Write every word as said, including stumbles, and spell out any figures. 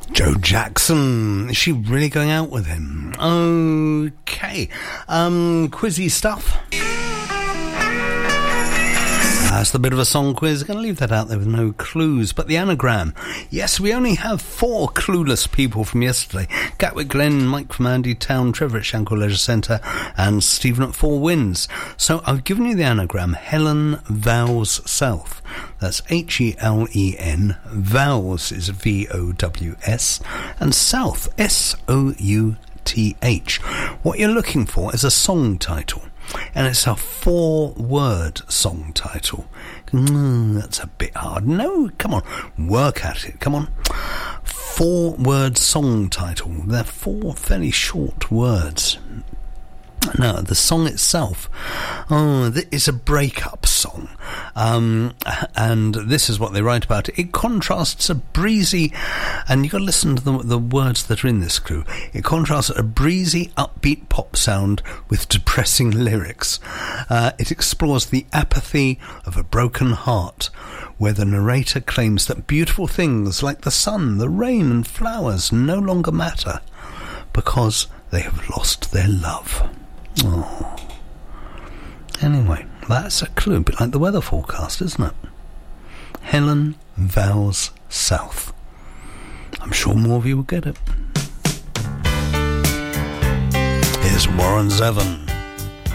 Joe Jackson. Is she really going out with him? Okay. Um, quizzy stuff. That's the bit of a song quiz. I'm going to leave that out there with no clues. But the anagram. Yes, we only have four clueless people from yesterday. Gatwick Glen, Mike from Andy Town, Trevor at Shankill Leisure Centre, and Stephen at Four Winds. So I've given you the anagram. Helen vows south. That's H E L E N. Vows is V O W S. And south, S O U T H. What you're looking for is a song title. And it's a four-word song title. Mm, that's a bit hard. No, come on. Work at it. Come on. Four-word song title. They're four fairly short words. Now, the song itself, oh, it's a breakup song. Um, and this is what they write about it. It contrasts a breezy, and you've got to listen to the, the words that are in this clue. It contrasts a breezy, upbeat pop sound with depressing lyrics. Uh, it explores the apathy of a broken heart, where the narrator claims that beautiful things like the sun, the rain, and flowers no longer matter because they have lost their love. Oh. Anyway, that's a clue, a bit like the weather forecast, isn't it? Helen vows south. I'm sure more of you will get it. Here's Warren Zevon.